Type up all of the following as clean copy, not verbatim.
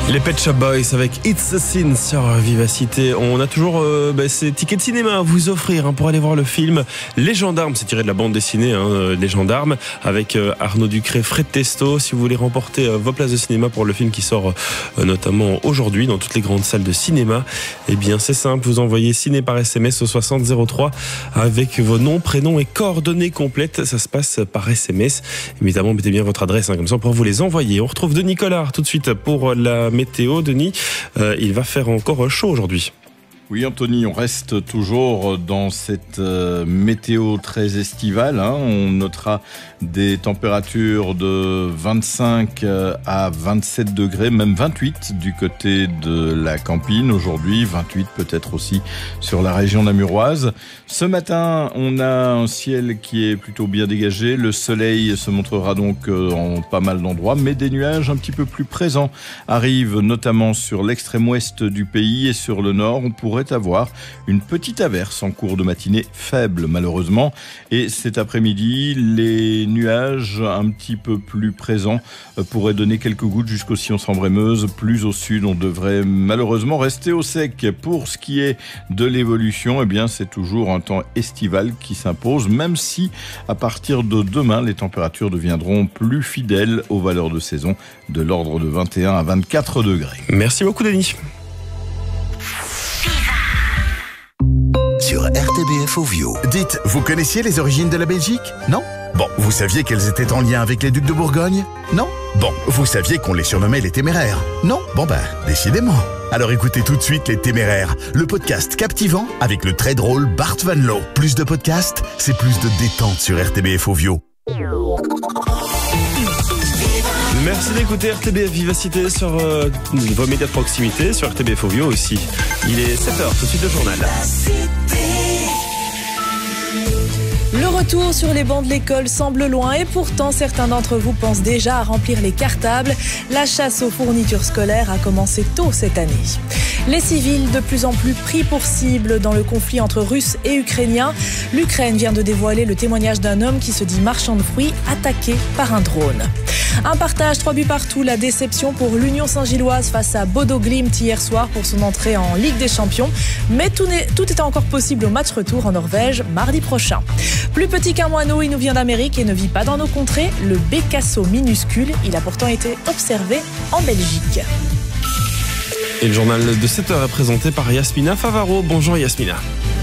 Les Pet Shop Boys avec It's a Sin sur Vivacité. On a toujours ces tickets de cinéma à vous offrir pour aller voir le film Les Gendarmes. C'est tiré de la bande dessinée Les Gendarmes avec Arnaud Ducré, Fred Testo. Si vous voulez remporter vos places de cinéma pour le film qui sort notamment aujourd'hui dans toutes les grandes salles de cinéma, eh bien c'est simple, vous envoyez ciné par SMS au 6003 avec vos noms, prénoms et coordonnées complètes. Ça se passe par SMS. Évidemment, mettez bien votre adresse comme ça on pourra vous les envoyer. On retrouve Denis Collard tout de suite pour la météo. Denis, il va faire encore chaud aujourd'hui. Oui Anthony, on reste toujours dans cette météo très estivale. On notera des températures de 25 à 27 degrés, même 28 du côté de la Campine aujourd'hui, 28 peut-être aussi sur la région namuroise. Ce matin, on a un ciel qui est plutôt bien dégagé. Le soleil se montrera donc en pas mal d'endroits, mais des nuages un petit peu plus présents arrivent notamment sur l'extrême ouest du pays et sur le nord. On pourrait avoir une petite averse en cours de matinée, faible malheureusement, et cet après-midi les nuages un petit peu plus présents pourraient donner quelques gouttes jusqu'au Sion-Sambre-et-Meuse. Plus au sud, on devrait malheureusement rester au sec. Pour ce qui est de l'évolution, eh bien c'est toujours un temps estival qui s'impose, même si à partir de demain les températures deviendront plus fidèles aux valeurs de saison, de l'ordre de 21 à 24 degrés. Merci beaucoup Denis. Sur RTBF Ovio. Dites, vous connaissiez les origines de la Belgique? Non? Bon, vous saviez qu'elles étaient en lien avec les ducs de Bourgogne? Non? Bon, vous saviez qu'on les surnommait les Téméraires? Non? Bon décidément. Alors écoutez tout de suite Les Téméraires, le podcast captivant avec le très drôle Bart Van Loo. Plus de podcasts, c'est plus de détente sur RTBF Ovio. Merci d'écouter RTBF Vivacité sur vos médias de proximité, sur RTBF Ovio aussi. Il est 7h, tout de suite le journal. Le retour sur les bancs de l'école semble loin et pourtant certains d'entre vous pensent déjà à remplir les cartables. La chasse aux fournitures scolaires a commencé tôt cette année. Les civils de plus en plus pris pour cible dans le conflit entre Russes et Ukrainiens. L'Ukraine vient de dévoiler le témoignage d'un homme qui se dit marchand de fruits attaqué par un drone. Un partage, 3 buts partout, la déception pour l'Union Saint-Gilloise face à Bodo Glimt hier soir pour son entrée en Ligue des Champions. Mais tout est encore possible au match retour en Norvège mardi prochain. Plus petit qu'un moineau, il nous vient d'Amérique et ne vit pas dans nos contrées. Le bécasso minuscule, il a pourtant été observé en Belgique. Et le journal de 7h est présenté par Yasmina Favaro. Bonjour Yasmina.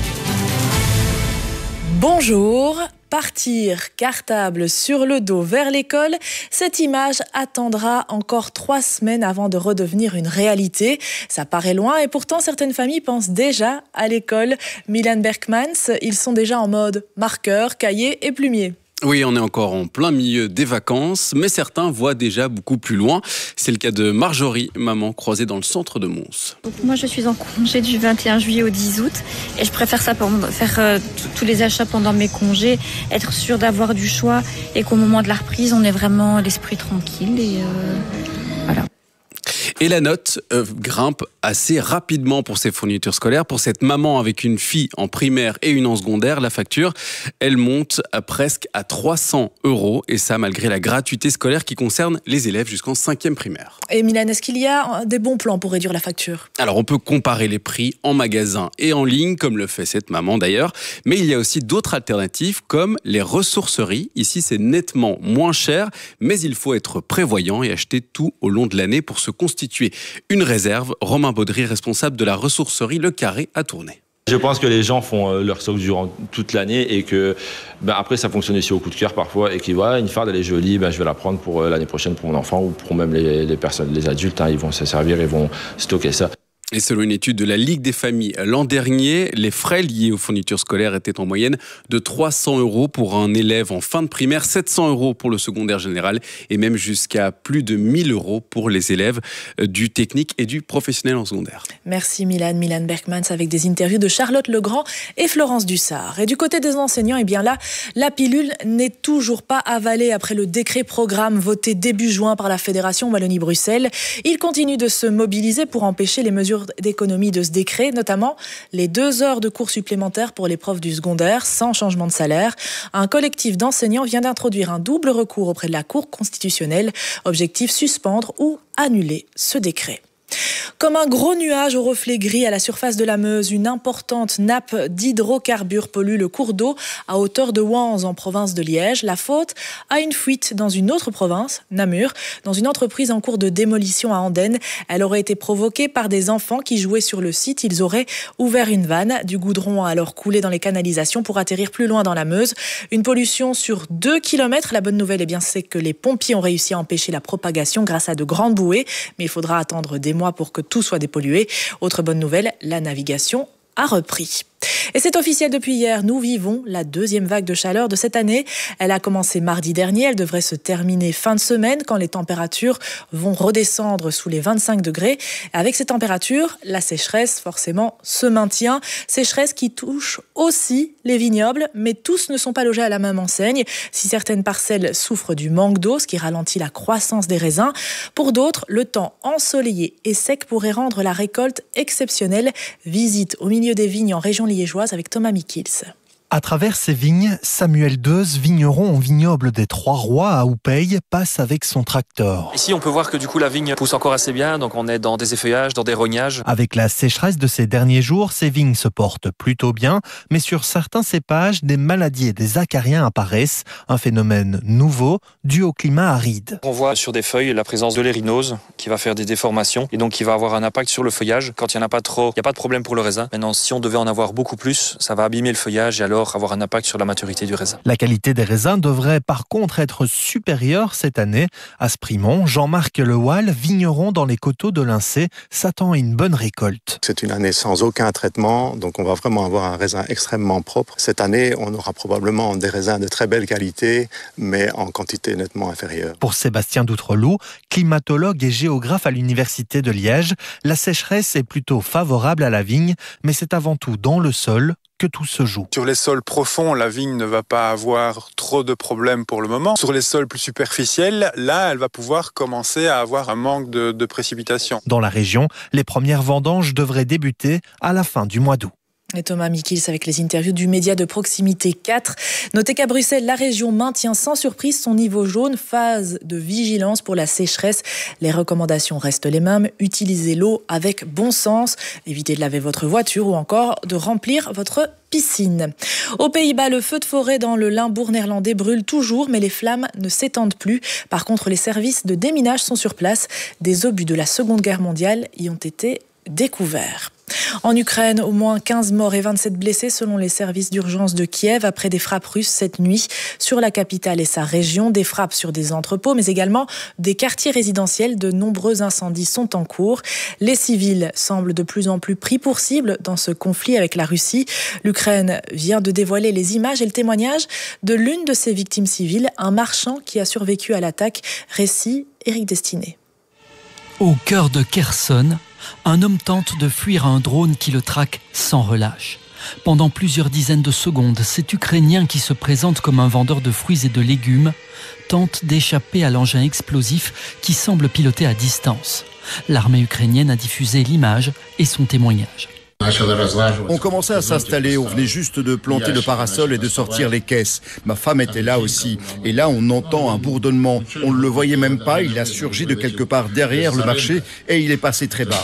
Bonjour. Partir cartable sur le dos vers l'école, cette image attendra encore 3 semaines avant de redevenir une réalité. Ça paraît loin et pourtant certaines familles pensent déjà à l'école. Milan Berkmans, ils sont déjà en mode marqueur, cahier et plumier. Oui, on est encore en plein milieu des vacances, mais certains voient déjà beaucoup plus loin. C'est le cas de Marjorie, maman croisée dans le centre de Mons. Moi, je suis en congé du 21 juillet au 10 août et je préfère ça pour faire tous les achats pendant mes congés, être sûre d'avoir du choix et qu'au moment de la reprise, on ait vraiment l'esprit tranquille et voilà. Et la note grimpe assez rapidement pour ces fournitures scolaires. Pour cette maman avec une fille en primaire et une en secondaire, la facture, elle monte presque à 300 €. Et ça, malgré la gratuité scolaire qui concerne les élèves jusqu'en 5e primaire. Et Milan, est-ce qu'il y a des bons plans pour réduire la facture? Alors, on peut comparer les prix en magasin et en ligne, comme le fait cette maman d'ailleurs. Mais il y a aussi d'autres alternatives, comme les ressourceries. Ici, c'est nettement moins cher, mais il faut être prévoyant et acheter tout au long de l'année pour se constituer une réserve. Romain Baudry, responsable de la ressourcerie Le Carré à Tournai. Je pense que les gens font leur stock durant toute l'année et que après ça fonctionne aussi au coup de cœur parfois et qu'ils voient une farde elle est jolie, je vais la prendre pour l'année prochaine pour mon enfant ou pour même les personnes, les adultes, ils vont se servir, ils vont stocker ça. Et selon une étude de la Ligue des familles l'an dernier, les frais liés aux fournitures scolaires étaient en moyenne de 300 € pour un élève en fin de primaire, 700 € pour le secondaire général et même jusqu'à plus de 1 000 € pour les élèves du technique et du professionnel en secondaire. Merci Milan Berkmans avec des interviews de Charlotte Legrand et Florence Dussard. Et du côté des enseignants, eh bien là, la pilule n'est toujours pas avalée après le décret programme voté début juin par la Fédération Wallonie-Bruxelles. Ils continuent de se mobiliser pour empêcher les mesures d'économie de ce décret, notamment les 2 heures de cours supplémentaires pour les profs du secondaire sans changement de salaire. Un collectif d'enseignants vient d'introduire un double recours auprès de la Cour constitutionnelle. Objectif, suspendre ou annuler ce décret. Comme un gros nuage au reflet gris à la surface de la Meuse, une importante nappe d'hydrocarbures pollue le cours d'eau à hauteur de Wanze en province de Liège. La faute à une fuite dans une autre province, Namur, dans une entreprise en cours de démolition à Andenne. Elle aurait été provoquée par des enfants qui jouaient sur le site. Ils auraient ouvert une vanne. Du goudron a alors coulé dans les canalisations pour atterrir plus loin dans la Meuse. Une pollution sur 2 km. La bonne nouvelle, c'est que les pompiers ont réussi à empêcher la propagation grâce à de grandes bouées. Mais il faudra attendre des mois pour que tout soit dépollué. Autre bonne nouvelle, la navigation a repris. Et c'est officiel depuis hier, nous vivons la deuxième vague de chaleur de cette année. Elle a commencé mardi dernier, elle devrait se terminer fin de semaine quand les températures vont redescendre sous les 25 degrés. Avec ces températures, la sécheresse forcément se maintient. Sécheresse qui touche aussi les vignobles, mais tous ne sont pas logés à la même enseigne. Si certaines parcelles souffrent du manque d'eau, ce qui ralentit la croissance des raisins, pour d'autres, le temps ensoleillé et sec pourrait rendre la récolte exceptionnelle. Visite au milieu des vignes en région liégeoise avec Thomas Mikils. À travers ces vignes, Samuel Deuze, vigneron au vignoble des Trois-Rois à Houpeille, passe avec son tracteur. Ici, on peut voir que du coup la vigne pousse encore assez bien, donc on est dans des effeuillages, dans des rognages. Avec la sécheresse de ces derniers jours, ces vignes se portent plutôt bien, mais sur certains cépages, des maladies et des acariens apparaissent, un phénomène nouveau dû au climat aride. On voit sur des feuilles la présence de l'érinose qui va faire des déformations et donc qui va avoir un impact sur le feuillage. Quand il n'y en a pas trop, il n'y a pas de problème pour le raisin. Maintenant, si on devait en avoir beaucoup plus, ça va abîmer le feuillage et alors avoir un impact sur la maturité du raisin. La qualité des raisins devrait par contre être supérieure cette année. À Sprimont, Jean-Marc Lewal, vigneron dans les coteaux de Lincé, s'attend à une bonne récolte. C'est une année sans aucun traitement, donc on va vraiment avoir un raisin extrêmement propre. Cette année, on aura probablement des raisins de très belle qualité, mais en quantité nettement inférieure. Pour Sébastien Doutreloup, climatologue et géographe à l'Université de Liège, la sécheresse est plutôt favorable à la vigne, mais c'est avant tout dans le sol que tout se joue. Sur les sols profonds, la vigne ne va pas avoir trop de problèmes pour le moment. Sur les sols plus superficiels, là, elle va pouvoir commencer à avoir un manque de précipitations. Dans la région, les premières vendanges devraient débuter à la fin du mois d'août. Et Thomas Mikils avec les interviews du média de proximité 4. Notez qu'à Bruxelles, la région maintient sans surprise son niveau jaune, phase de vigilance pour la sécheresse. Les recommandations restent les mêmes. Utilisez l'eau avec bon sens. Évitez de laver votre voiture ou encore de remplir votre piscine. Aux Pays-Bas, le feu de forêt dans le Limbourg néerlandais brûle toujours, mais les flammes ne s'étendent plus. Par contre, les services de déminage sont sur place. Des obus de la Seconde Guerre mondiale y ont été découverts. En Ukraine, au moins 15 morts et 27 blessés selon les services d'urgence de Kiev après des frappes russes cette nuit sur la capitale et sa région. Des frappes sur des entrepôts, mais également des quartiers résidentiels. De nombreux incendies sont en cours. Les civils semblent de plus en plus pris pour cible dans ce conflit avec la Russie. L'Ukraine vient de dévoiler les images et le témoignage de l'une de ses victimes civiles, un marchand qui a survécu à l'attaque. Récit Éric Destiné. Au cœur de Kherson, un homme tente de fuir un drone qui le traque sans relâche. Pendant plusieurs dizaines de secondes, cet Ukrainien qui se présente comme un vendeur de fruits et de légumes tente d'échapper à l'engin explosif qui semble piloter à distance. L'armée ukrainienne a diffusé l'image et son témoignage. On commençait à s'installer, on venait juste de planter le parasol et de sortir les caisses. Ma femme était là aussi. Et là, on entend un bourdonnement. On ne le voyait même pas, il a surgi de quelque part derrière le marché et il est passé très bas.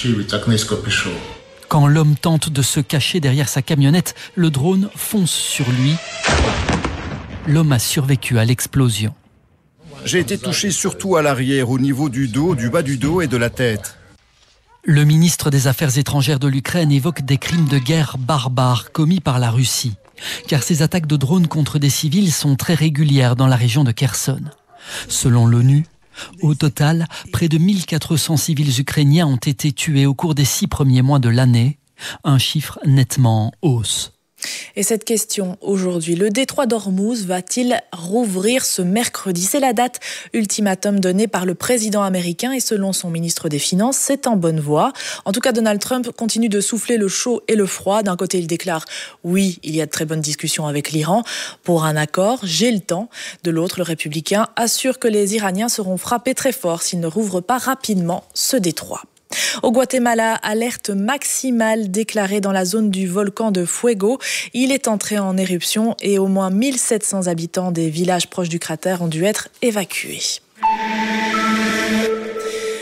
Quand l'homme tente de se cacher derrière sa camionnette, le drone fonce sur lui. L'homme a survécu à l'explosion. J'ai été touché surtout à l'arrière, au niveau du dos, du bas du dos et de la tête. Le ministre des Affaires étrangères de l'Ukraine évoque des crimes de guerre barbares commis par la Russie, car ces attaques de drones contre des civils sont très régulières dans la région de Kherson. Selon l'ONU, au total, près de 1400 civils ukrainiens ont été tués au cours des 6 premiers mois de l'année, un chiffre nettement en hausse. Et cette question aujourd'hui, le détroit d'Ormuz va-t-il rouvrir ce mercredi? C'est la date ultimatum donnée par le président américain et selon son ministre des Finances, c'est en bonne voie. En tout cas, Donald Trump continue de souffler le chaud et le froid. D'un côté, il déclare « Oui, il y a de très bonnes discussions avec l'Iran pour un accord, j'ai le temps ». De l'autre, le républicain assure que les Iraniens seront frappés très fort s'ils ne rouvrent pas rapidement ce détroit. Au Guatemala, alerte maximale déclarée dans la zone du volcan de Fuego. Il est entré en éruption et au moins 1700 habitants des villages proches du cratère ont dû être évacués.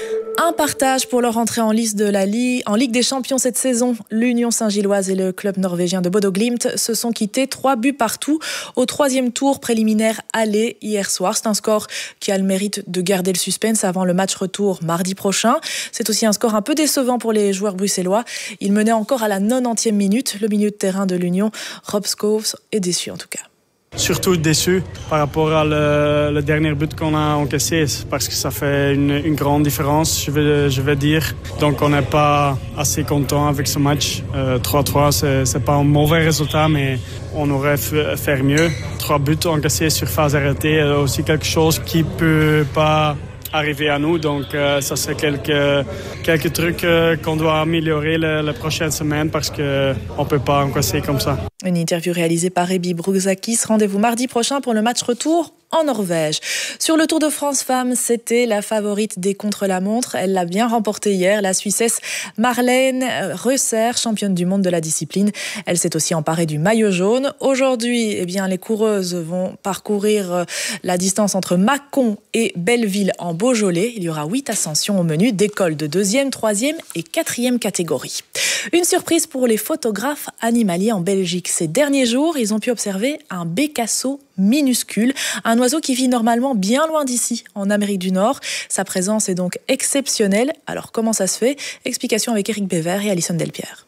Un partage pour leur entrée en lice en Ligue des Champions cette saison. L'Union Saint-Gilloise et le club norvégien de Bodo Glimt se sont quittés 3 buts partout au 3e tour préliminaire aller hier soir. C'est un score qui a le mérite de garder le suspense avant le match retour mardi prochain. C'est aussi un score un peu décevant pour les joueurs bruxellois. Ils menaient encore à la 90e minute. Le milieu de terrain de l'Union, Rob Scholes, est déçu en tout cas. Surtout déçu par rapport à le dernier but qu'on a encaissé parce que ça fait une grande différence, je vais dire. Donc on n'est pas assez content avec ce match. 3-3, c'est pas un mauvais résultat, mais on aurait fait mieux. 3 buts encaissés sur phase arrêtée, aussi quelque chose qui peut pas arriver à nous. Donc ça c'est quelques trucs qu'on doit améliorer la prochaine semaine parce qu'on peut pas encaisser comme ça. Une interview réalisée par Ebi Brouzakis. Rendez-vous mardi prochain pour le match retour en Norvège. Sur le Tour de France Femmes, c'était la favorite des contre-la-montre. Elle l'a bien remporté hier, la Suissesse Marlène Reusser, championne du monde de la discipline. Elle s'est aussi emparée du maillot jaune. Aujourd'hui, les coureuses vont parcourir la distance entre Mâcon et Belleville en Beaujolais. Il y aura 8 ascensions au menu d'écoles de 2e, 3e et 4e catégorie. Une surprise pour les photographes animaliers en Belgique. Ces derniers jours, ils ont pu observer un bécasso minuscule, un oiseau qui vit normalement bien loin d'ici, en Amérique du Nord. Sa présence est donc exceptionnelle. Alors comment ça se fait ? Explication avec Éric Bévert et Alison Delpierre.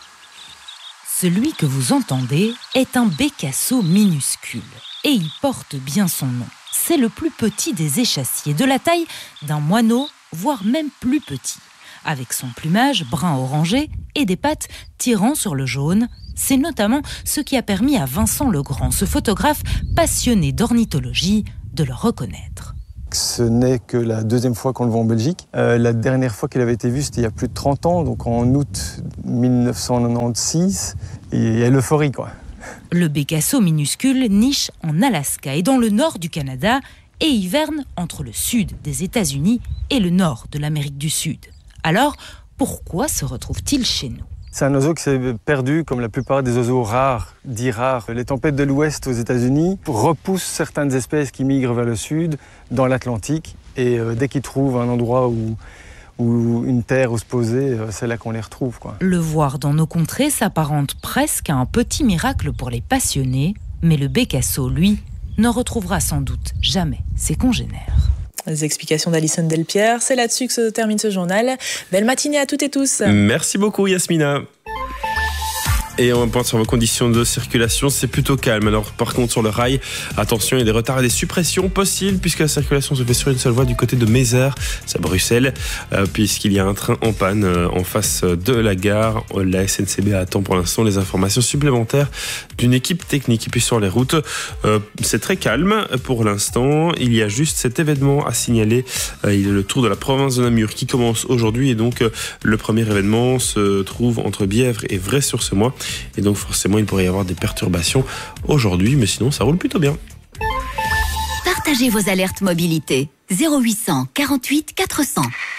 Celui que vous entendez est un bécasso minuscule et il porte bien son nom. C'est le plus petit des échassiers, de la taille d'un moineau, voire même plus petit. Avec son plumage brun orangé et des pattes tirant sur le jaune, c'est notamment ce qui a permis à Vincent Legrand, ce photographe passionné d'ornithologie, de le reconnaître. Ce n'est que la 2e fois qu'on le voit en Belgique. La dernière fois qu'il avait été vu, c'était il y a plus de 30 ans, donc en août 1996. Et il y a l'euphorie, quoi. Le bécasso minuscule niche en Alaska et dans le nord du Canada et hiverne entre le sud des États-Unis et le nord de l'Amérique du Sud. Alors, pourquoi se retrouve-t-il chez nous ? C'est un oiseau qui s'est perdu, comme la plupart des oiseaux rares, dits rares. Les tempêtes de l'Ouest aux États-Unis repoussent certaines espèces qui migrent vers le sud, dans l'Atlantique. Et dès qu'ils trouvent un endroit où une terre où se poser, c'est là qu'on les retrouve, quoi. Le voir dans nos contrées s'apparente presque à un petit miracle pour les passionnés. Mais le bécasso, lui, ne retrouvera sans doute jamais ses congénères. Les explications d'Alison Delpierre. C'est là-dessus que se termine ce journal. Belle matinée à toutes et tous. Merci beaucoup Yasmina. Et on pointe sur vos conditions de circulation, c'est plutôt calme. Alors par contre sur le rail, attention, il y a des retards et des suppressions possibles puisque la circulation se fait sur une seule voie du côté de Mézard, c'est à Bruxelles, puisqu'il y a un train en panne en face de la gare. La SNCB attend pour l'instant les informations supplémentaires d'une équipe technique. Et puis sur les routes, c'est très calme pour l'instant. Il y a juste cet événement à signaler. Il y a le Tour de la province de Namur qui commence aujourd'hui et donc le premier événement se trouve entre Bièvre et Vray-sur-Semois. Et donc forcément il pourrait y avoir des perturbations aujourd'hui, mais sinon ça roule plutôt bien. Partagez vos alertes mobilité 0800 48 400.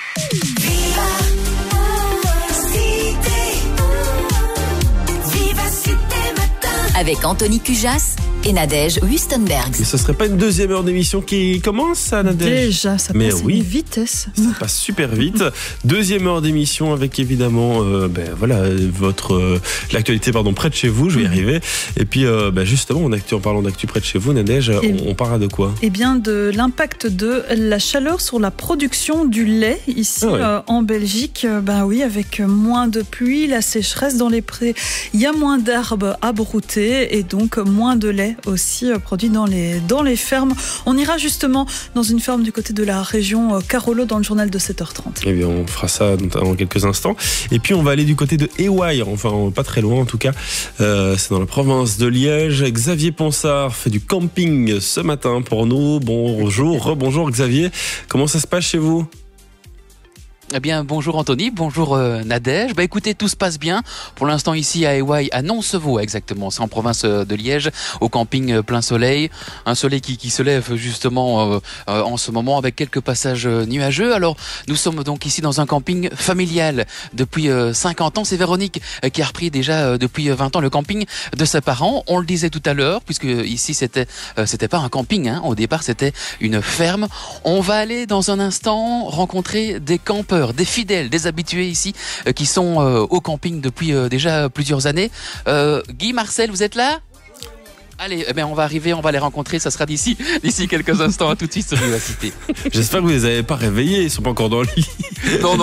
Avec Anthony Cujas et Nadège Wustenberg. Mais ce serait pas une 2e heure d'émission qui commence, ça, Nadège ? Déjà, ça passe une vitesse. Ça passe super vite. 2e heure d'émission avec évidemment, l'actualité, près de chez vous. Je vais y arriver. Et puis, justement, en parlant d'actu près de chez vous, Nadège, on parle de quoi ? Eh bien, de l'impact de la chaleur sur la production du lait ici en Belgique. Avec moins de pluie, la sécheresse dans les prés, il y a moins d'herbes à brouter et donc moins de lait aussi produit dans les fermes. On ira justement dans une ferme du côté de la région Carolo dans le journal de 7h30. Eh bien, on fera ça dans quelques instants. Et puis, on va aller du côté de Éwaille, enfin pas très loin en tout cas. C'est dans la province de Liège. Xavier Ponsard fait du camping ce matin pour nous. Bonjour Xavier. Comment ça se passe chez vous ? Eh bien, bonjour Anthony, bonjour Nadège. Écoutez, tout se passe bien. Pour l'instant, ici à Éwaille, à Noncevaux exactement. C'est en province de Liège, au camping plein soleil. Un soleil qui se lève justement en ce moment avec quelques passages nuageux. Alors, nous sommes donc ici dans un camping familial depuis 50 ans. C'est Véronique qui a repris déjà depuis 20 ans le camping de ses parents. On le disait tout à l'heure, puisque ici c'était pas un camping, hein. Au départ, c'était une ferme. On va aller dans un instant rencontrer des campeurs chauffeurs, des fidèles, des habitués ici qui sont au camping depuis déjà plusieurs années. Guy, Marcel, vous êtes là ? Allez, on va arriver, on va les rencontrer, ça sera d'ici quelques instants. À tout de suite sur Vivacité. J'espère que vous les avez pas réveillés, ils sont pas encore dans le lit. Non.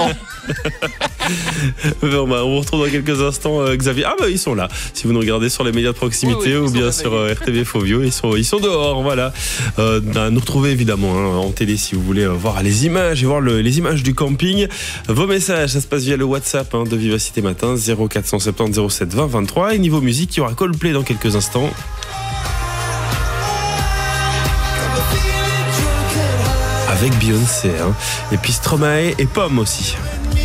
On vous retrouve dans quelques instants, Xavier. Ah bah ils sont là. Si vous nous regardez sur les médias de proximité ou bien sur RTBF Ovio, ils sont dehors, voilà. Nous retrouver évidemment en télé si vous voulez voir les images et voir les images du camping. Vos messages, ça se passe via le WhatsApp de Vivacité Matin, 0470 07 20 23. Et niveau musique, il y aura Coldplay dans quelques instants. Avec Beyoncé, et puis Stromae et Pomme aussi.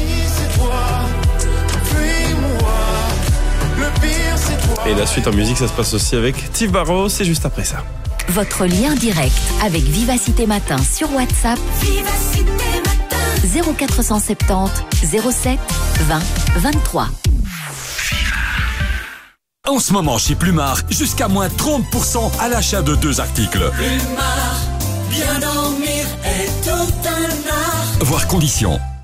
Et la suite en musique, ça se passe aussi avec Steve Barrow, c'est juste après ça. Votre lien direct avec Vivacité Matin sur WhatsApp. Vivacité Matin. 0470 07 20 23. En ce moment chez Plumard, jusqu'à moins 30% à l'achat de 2 articles. Plumard, bien dormir est tout un art. Voir conditions.